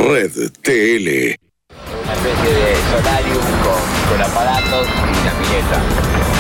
Red TL. Una especie de solarium con aparatos y la pileta.